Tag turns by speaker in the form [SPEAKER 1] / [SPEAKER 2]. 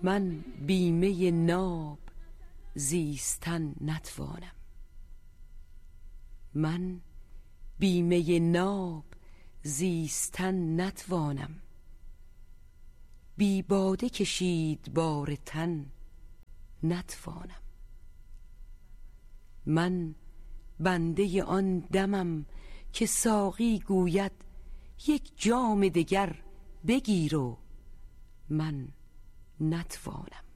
[SPEAKER 1] من بیمه ناب زیستن نتوانم. من بیمه ناب زیستن نتوانم. بی باده کشید بار تن نتوانم. من بنده آن دمم که ساقی گوید یک جام دگر بگیر و من نتوانم.